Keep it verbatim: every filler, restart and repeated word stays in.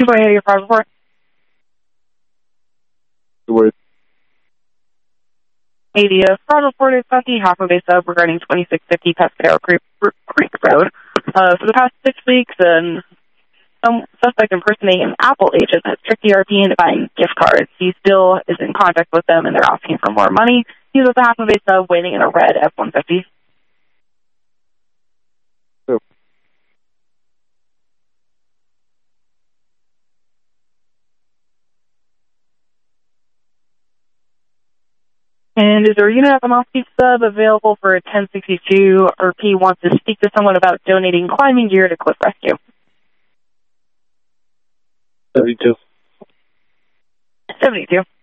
You go ahead of your fraud report. Wait. Hey, the uh, fraud report is about the Halfway Bay sub regarding twenty-six fifty Pescadero Creek, Creek Road. Uh, for the past six weeks, um, some suspect impersonating an Apple agent has tricked the R P into buying gift cards. He still is in contact with them, and they're asking for more money. He's at the Halfway Bay sub waiting in a red F one fifty. Oh. And is there a unit at the Mosque sub available for a ten sixty-two? R P wants to speak to someone about donating climbing gear to Cliff Rescue. seventy-two. seventy-two.